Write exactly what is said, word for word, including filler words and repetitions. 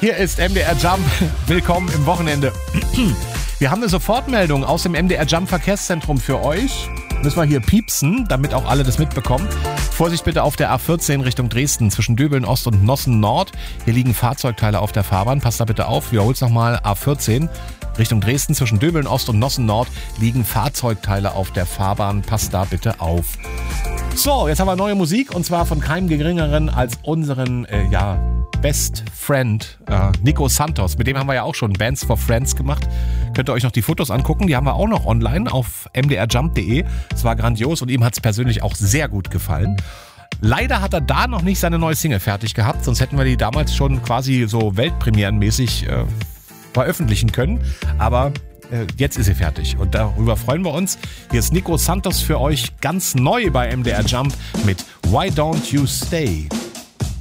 Hier ist M D R Jump. Willkommen im Wochenende. Wir haben eine Sofortmeldung aus dem M D R Jump Verkehrszentrum für euch. Müssen wir hier piepsen, damit auch alle das mitbekommen. Vorsicht bitte auf der A vierzehn Richtung Dresden zwischen Döbeln Ost und Nossen Nord. Hier liegen Fahrzeugteile auf der Fahrbahn. Passt da bitte auf. Wiederhol's nochmal. A vierzehn Richtung Dresden zwischen Döbeln Ost und Nossen Nord liegen Fahrzeugteile auf der Fahrbahn. Passt da bitte auf. So, jetzt haben wir neue Musik und zwar von keinem geringeren als unseren, äh, ja, Best Friend, äh, Nico Santos. Mit dem haben wir ja auch schon Bands for Friends gemacht. Könnt ihr euch noch die Fotos angucken, die haben wir auch noch online auf m d r jump punkt d e. Es war grandios und ihm hat es persönlich auch sehr gut gefallen. Leider hat er da noch nicht seine neue Single fertig gehabt, sonst hätten wir die damals schon quasi so weltpremierenmäßig äh, veröffentlichen können. Aber äh, jetzt ist sie fertig und darüber freuen wir uns. Hier ist Nico Santos für euch ganz neu bei M D R Jump mit Why Don't You Stay?